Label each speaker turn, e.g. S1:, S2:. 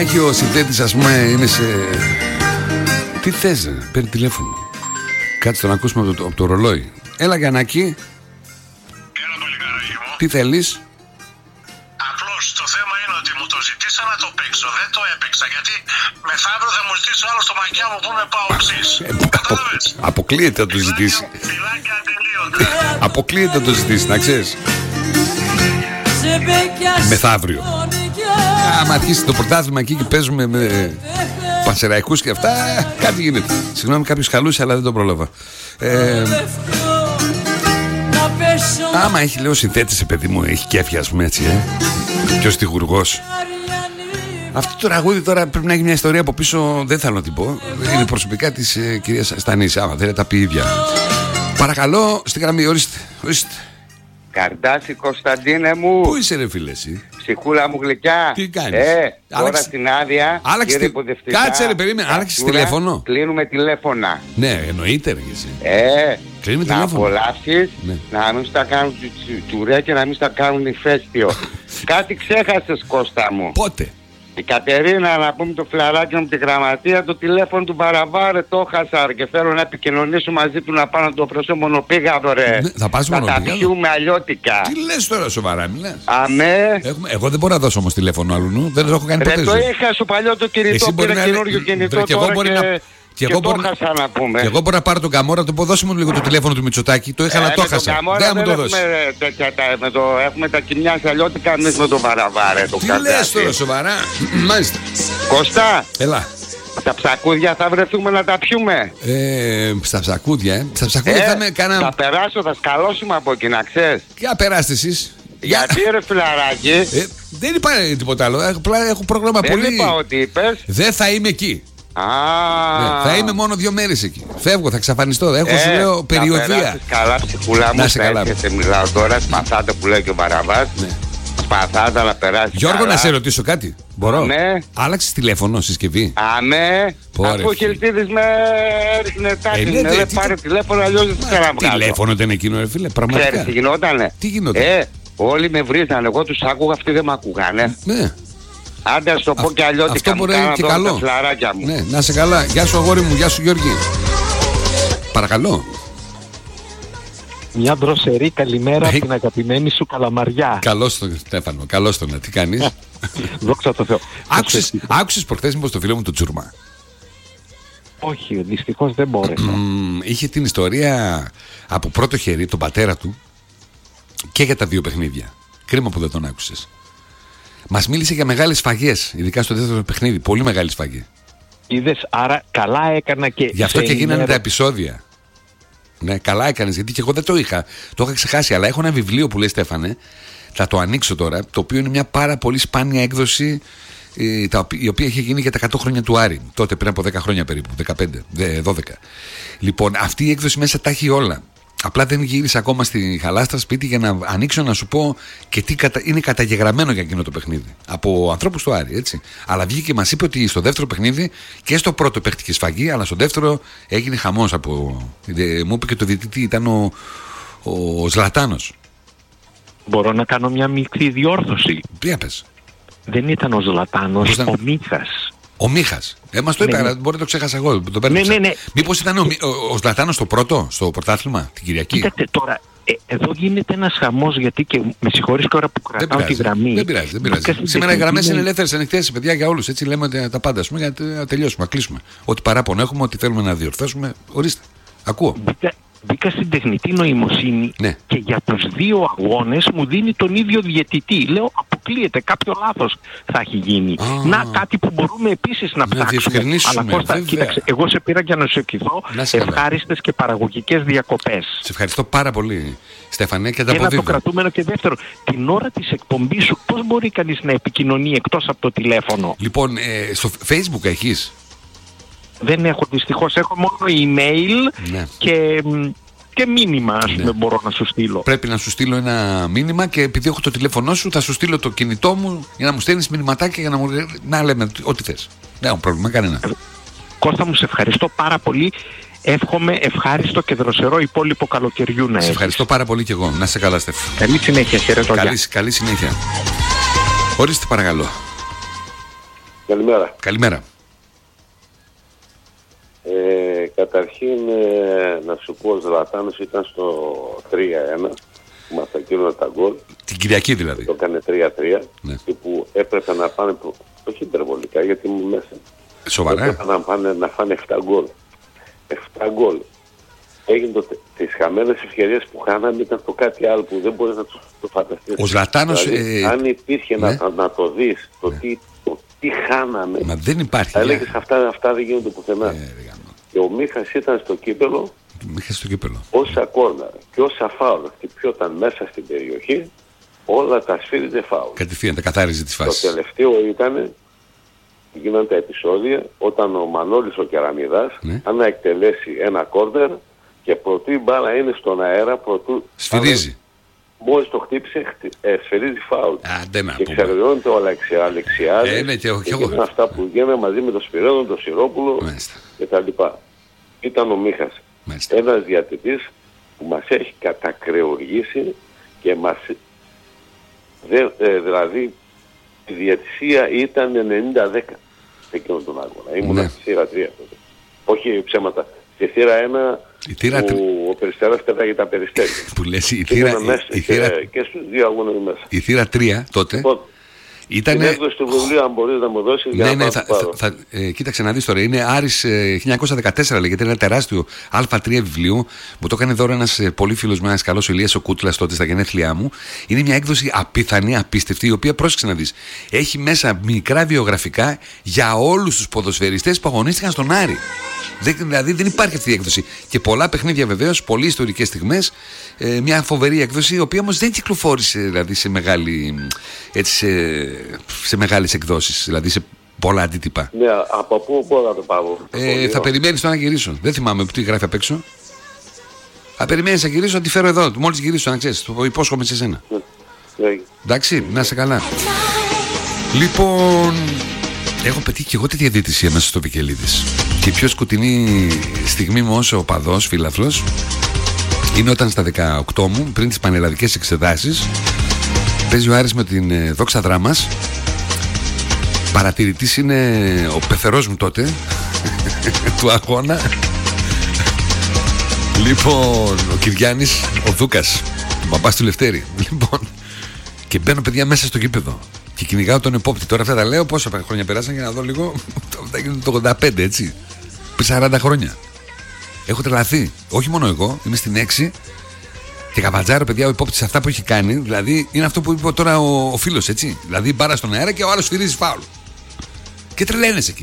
S1: έχει ο συνθέτης, ας πούμε, είναι σε... Τι θες, παίρνει τηλέφωνο. Κάτσε να ακούσουμε από το ρολόι. Έλα Γιαννάκη.
S2: Έλα πολύ καραγί μου.
S1: Τι θέλεις?
S2: Απλώς το θέμα είναι ότι μου το ζητήσα να το παίξω. Δεν το έπαιξα γιατί μεθαύριο θα μου ζητήσω άλλο στο μαγιά μου που είμαι παοξής. Κατάλαβες?
S1: Αποκλείεται να το ζητήσει.
S2: Φιλάκια ατελείωτα.
S1: Αποκλείεται να το ζητήσει, να ξέρεις. Μεθαύριο. Άμα αρχίσει το πρωτάθλημα εκεί και παίζουμε με Πανσεραϊκούς και αυτά, κάτι γίνεται. Συγγνώμη, κάποιος χαλούσε, αλλά δεν το πρόλαβα. Άμα έχει, λέω, συνθέτησε, παιδί μου, έχει κέφια, ας πούμε, έτσι, και ο στιχουργός. Αυτό το τραγούδι τώρα πρέπει να έχει μια ιστορία από πίσω, δεν θέλω να την πω. Είναι προσωπικά της κυρίας Στανής, άμα δεν τα πει η ίδια. Παρακαλώ, στη γραμμή, ορίστε.
S3: Καρδάση Κωνσταντίνε μου.
S1: Πού είσαι ρε φίλε εσύ?
S3: Ψυχούλα μου γλυκιά.
S1: Τι κάνεις?
S3: Τώρα στην άδεια.
S1: Κάτσε ρε, περίμενε. Άλλαξες τηλέφωνο?
S3: Κλείνουμε τηλέφωνα.
S1: Ναι, εννοείται ρε εσύ. Κλείνουμε
S3: να
S1: τηλέφωνο.
S3: απολαύσεις,
S1: ναι.
S3: Να μην στα κάνουν τσουρέ και να μην στα κάνουν ηφαίστειο. Κάτι ξέχασες Κώστα μου.
S1: Πότε?
S3: Η Κατερίνα, να πούμε το φλαράκι μου, τη γραμματεία, το τηλέφωνο του Μπαραβάρε το έχασα και θέλω να επικοινωνήσω μαζί του να πάω να το προσώ μονοπήγαδο ρε.
S1: Ναι, θα πας μονοπήγαδο.
S3: Θα τα πιούμε αλλιώτικα.
S1: Τι λες τώρα, σοβαρά μιλάς?
S3: Αμέ.
S1: Εγώ δεν μπορώ να δώσω όμως τηλέφωνο άλλου, δεν το έχω κάνει ποτέ.
S3: Το είχα στο παλιό το κινητό, πήρα καινούριο κινητό τώρα και το έχασα να πούμε.
S1: Και εγώ μπορώ να πάρω τον Καμόρα, το πω δώσε μου λίγο το τηλέφωνο του Μητσοτάκη, το είχα αλλά το έχασα. Δεν μου το δώσει.
S3: Έχουμε τα κοιμιά αλλιώτικα εμείς με τον Βαραβάρε.
S1: Τι λες τώρα, σοβαρά? Μάλιστα.
S3: Κώστα.
S1: Έλα.
S3: Στα ψακούδια θα βρεθούμε να τα πιούμε.
S1: Στα ψακούδια, Στα ψακούδια θα με κάνα...
S3: Θα περάσω, θα σκαλώσουμε από εκεί, να ξέρεις.
S1: Και να περάσετε εσείς.
S3: Γιατί ρε φιλαράκι?
S1: Δεν υπάρχει τίποτα άλλο. Έχω πρόγραμμα πολύ.
S3: Δεν είπα ότι είπες.
S1: Δεν θα είμαι εκεί. Θα είμαι μόνο 2 μέρες εκεί. Φεύγω, θα εξαφανιστώ. Έχω σου λέω περιοδία.
S3: Καλά ψυχούλα μου.
S1: Να σε καλά.
S3: Μιλάω τώρα, σπαθάτε που λέει και ο Βαραβάς. Σπαθάτε να περάσει.
S1: Γιώργο,
S3: καλά.
S1: να σε ρωτήσω κάτι? Μπορώ?
S3: Ναι.
S1: Άλλαξες τηλέφωνο συσκευή?
S3: Αμέ. Αφού ο Χιλτίδης με έριχνε τάξη. Δεν πάρε τηλέφωνο, αλλιώς δεν θα βγάλω.
S1: Τηλέφωνο ήταν εκείνο ρε φίλε? Πραγματικά.
S3: Ξέρεις τι γινότανε?
S1: Τι γινόταν?
S3: Όλοι με βρίζανε, εγώ τους άκουγα, αυτοί δεν με ακούγανε.
S1: Ναι.
S3: Άντε ας το πω και αλλιώτικα.
S1: Αυτό μπορεί να είναι και καλό.
S3: Μου.
S1: Ναι, να σε καλά. Γεια σου αγόρι μου, γεια σου Γιώργη. Παρακαλώ.
S4: Μια δροσερή καλημέρα από την αγαπημένη σου Καλαμαριά.
S1: Καλώς τον Στέφανο, καλώς τον. Τι κάνεις?
S4: Δόξα τω Θεώ.
S1: Άκουσες προχθές μήπως το φίλο μου τον Τσούρμα?
S4: Όχι, δυστυχώς δεν μπόρεσα.
S1: Είχε την ιστορία από πρώτο χέρι, τον πατέρα του, και για τα 2 παιχνίδια. Κρίμα που δεν τον άκουσες. Μας μίλησε για μεγάλες σφαγές, ειδικά στο δεύτερο παιχνίδι. Πολύ μεγάλη σφαγή.
S4: Είδες, άρα καλά έκανα και...
S1: Γι' αυτό και γίνανε τα επεισόδια. Ναι, καλά έκανες, γιατί και εγώ δεν το είχα. Το είχα ξεχάσει, αλλά έχω ένα βιβλίο που λέει Στέφανε. Θα το ανοίξω τώρα, το οποίο είναι μια πάρα πολύ σπάνια έκδοση, η οποία είχε γίνει για τα 100 χρόνια του Άρη. Τότε πριν από 10 χρόνια περίπου, 15, 12. Λοιπόν, αυτή η έκδοση μέσα τα έχει όλα. Απλά δεν γύρισα ακόμα στη Χαλάστρα σπίτι για να ανοίξω να σου πω και τι είναι καταγεγραμμένο για εκείνο το παιχνίδι. Από ανθρώπους του Άρη, έτσι. Αλλά βγήκε και μας είπε ότι στο δεύτερο παιχνίδι και στο πρώτο παίχτηκε σφαγή, αλλά στο δεύτερο έγινε χαμός από. Μου είπε και το διαιτητή ήταν ο Ζλατάνος.
S4: Μπορώ να κάνω μια μικρή διόρθωση?
S1: Τι έπες?
S4: Δεν ήταν ο Ζλατάνος, ο Μίχας.
S1: Ο Μίχας. Μας το είπε, αλλά μπορεί να το ξέχασα εγώ.
S4: Ναι.
S1: Μήπως ήταν ο Ζλατάνος στο πρωτάθλημα την Κυριακή?
S4: Κοίτατε τώρα, εδώ γίνεται ένας χαμός, γιατί και με συγχωρείς τώρα που κρατάω τη γραμμή.
S1: Δεν πειράζει. Σήμερα οι γραμμές είναι ελεύθερες, ανοιχτές, παιδιά, για όλους. Έτσι λέμε τα πάντα, για να τελειώσουμε, να κλείσουμε. Ό,τι παράπονο έχουμε, ό,τι θέλουμε να διορθώσουμε, ορίστε. Ακούω.
S4: Μπήκα στην τεχνητή νοημοσύνη και για τους 2 αγώνες μου δίνει τον ίδιο διαιτητή. Λέω, αποκλείεται, κάποιο λάθος θα έχει γίνει. Να, κάτι που μπορούμε επίσης να ψάξουμε. Αλλά Κώστα, κοίταξε, εγώ σε πήρα για να σου ευχηθώ ευχάριστες και παραγωγικές διακοπές.
S1: Σε ευχαριστώ πάρα πολύ, Στέφανε, και τα
S4: ένα το κρατούμενο. Και δεύτερο, την ώρα της εκπομπής σου πώς μπορεί κανείς να επικοινωνεί εκτός από το τηλέφωνο?
S1: Λοιπόν, στο Facebook έχεις?
S4: Δεν έχω δυστυχώς, έχω μόνο email και μήνυμα, ας πούμε, μπορώ να σου στείλω.
S1: Πρέπει να σου στείλω ένα μήνυμα και επειδή έχω το τηλέφωνό σου θα σου στείλω το κινητό μου για να μου στέλνεις μηνυματάκια για να λέμε ό,τι θες. Δεν έχω πρόβλημα κανένα.
S4: Κώστα μου, σε ευχαριστώ πάρα πολύ. Εύχομαι ευχάριστο και δροσερό υπόλοιπο καλοκαιριού να έχεις.
S1: Σε ευχαριστώ πάρα πολύ και εγώ. Να σε καλά, Στέφη.
S4: Καλή συνέχεια, χαιρετώ.
S1: Καλή συνέχεια. Ορίστε παρακαλώ.
S5: Καλημέρα.
S1: Καλημέρα.
S5: Καταρχήν να σου πω, ο Ζλατάνος ήταν στο 3-1 που μας ακύρωνε τα γκολ.
S1: Την Κυριακή δηλαδή.
S5: Το έκανε 3-3
S1: ναι.
S5: Και που έπρεπε να πάνε, όχι υπερβολικά γιατί ήμουν μέσα.
S1: Σοβαρά.
S5: Έπρεπε να φάνε 7 γκολ. 7 γκολ. Έγινε τις χαμένες ευκαιρίες που χάναμε, ήταν το κάτι άλλο που δεν μπορείς να το φανταστείς.
S1: Ο Ζλατάνος...
S5: Δηλαδή, αν υπήρχε
S1: ναι.
S5: να το δεις, το τι χάναμε.
S1: Μα δεν υπάρχει.
S5: Θα έλεγες αυτά δεν γίνονται πουθενά. Και ο Μίχας ήταν στο κύπελο. Όσα κόρνερ και όσα φάουλ χτυπιόταν μέσα στην περιοχή, όλα τα σφύριζε φάουλ.
S1: Κατευθείαν τα καθάριζε τις φάσεις.
S5: Το τελευταίο ήταν, γίνανε τα επεισόδια, όταν ο Μανώλης ο Κεραμιδάς αν εκτελέσει ένα κόρνερ και προτού η μπάλα είναι στον αέρα, προτού
S1: σφυρίζει.
S5: Μόλις το χτύπησε, σφυρίζει φάουλ. Και ξερευνώνεται ο Αλεξιάδης
S1: και
S5: έγιναν αυτά που γίνανε μαζί με τον Σπυρίδωνα, τον Σιρόπουλο κτλ. Ήταν ο Μίχας. Ένας διατητής που μας έχει κατακρεουργήσει και μας... δηλαδή η διαιτησία ήταν 90-10 εκείνον τον αγώνα. Ήμουν στη θύρα 3 τότε. Όχι ψέματα. Στη θύρα 1 που ο Περιστέρας πέταγε τα περιστέρια.
S1: Που λες η
S5: θύρα... και στους δύο αγώνες μέσα.
S1: Η θύρα 3 τότε... Ήτανε...
S5: Την έκδοση του βιβλίου, αν μπορείς να μου δώσεις για να πάρω.
S1: Κοίταξε να δεις τώρα, είναι Άρης 1914 λέγεται, ένα τεράστιο Α3 βιβλίο. Μου το έκανε δώρο ένας πολύ φίλος μου, ένας καλός, ο Ηλίας ο Κούτλας, τότε στα γενέθλιά μου. Είναι μια έκδοση απίθανη, απίστευτη, η οποία, πρόσεξε να δεις, έχει μέσα μικρά βιογραφικά για όλους τους ποδοσφαιριστές που αγωνίστηκαν στον Άρη. Δηλαδή δεν υπάρχει αυτή η έκδοση. Και πολλά παιχνίδια βεβαίως, πολλές ιστορικές στιγμές. Μια φοβερή έκδοση, η οποία όμως δεν κυκλοφόρησε δηλαδή, σε μεγάλες εκδόσεις, δηλαδή σε πολλά αντίτυπα.
S5: Ναι, από πού μπορώ να το πάω?
S1: Θα περιμένεις το να γυρίσω. Δεν θυμάμαι τι γράφει απ' έξω. Θα περιμένεις να γυρίσω, να τη φέρω εδώ. Μόλις γυρίσω, να ξέρεις, το υπόσχομαι σε σένα. Εντάξει, να είσαι καλά. Λοιπόν, έχω πετύχει και εγώ τέτοια διαιτησία μέσα στο Βικελίδης. Και η πιο σκοτεινή στιγμή μου ως οπαδός, φίλαθλος, είναι όταν στα 18 μου, πριν τις πανελλαδικές εξετάσεις, παίζει ο Άρης με την Δόξα Δράμας. Παρατηρητής είναι ο πεθερός μου τότε του αγώνα. Λοιπόν, ο Κυριάννης, ο Δούκας, ο μπαμπάς του Λευτέρη. Λοιπόν, και μπαίνω παιδιά μέσα στο γήπεδο και κυνηγάω τον επόπτη. Τώρα αυτά τα λέω, πόσα χρόνια περάσαν για να δω λίγο. Το 85, έτσι. Πριν 40 χρόνια. Έχω τρελαθεί. Όχι μόνο εγώ, είμαι στην 6 και καβατζάρω, παιδιά, ο υπόπτης αυτά που έχει κάνει. Δηλαδή είναι αυτό που είπε τώρα ο φίλος, έτσι. Δηλαδή μπάρα στον αέρα και ο άλλος φυρίζει φάουλ. Και τρελαίνεσαι εκεί.